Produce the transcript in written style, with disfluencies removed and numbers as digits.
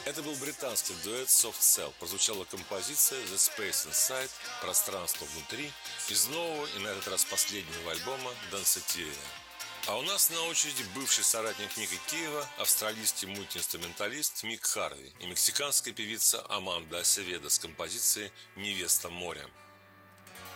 Это был британский дуэт Soft Cell. Прозвучала композиция The Space Inside, пространство внутри, из нового и на этот раз последнего альбома Danceteria. А у нас на очереди бывший соратник Ника Киева, австралийский мультиинструменталист Мик Харви и мексиканская певица Аманда Асеведо с композицией «Невеста моря».